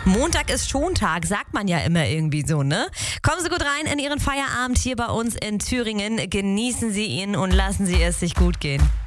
Montag ist Schontag, sagt man ja immer irgendwie so, ne? Kommen Sie gut rein in Ihren Feierabend hier bei uns in Thüringen. Genießen Sie ihn und lassen Sie es sich gut gehen.